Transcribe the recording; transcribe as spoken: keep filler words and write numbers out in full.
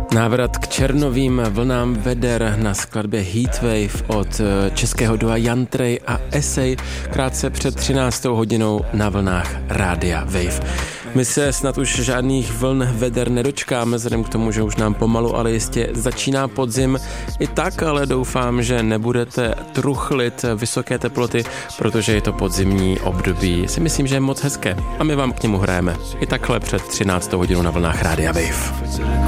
Návrat k černovým vlnám veder na skladbě Heatwave od českého dua Jantrej a Esej krátce před třináctou hodinou na vlnách Rádia Wave. My se snad už žádných vln veder nedočkáme, vzhledem k tomu, že už nám pomalu, ale jistě začíná podzim. I tak ale doufám, že nebudete truchlit vysoké teploty, protože je to podzimní období. Si myslím, že je moc hezké a my vám k němu hrajeme. I takhle před třináctou hodinou na vlnách Rádia Wave.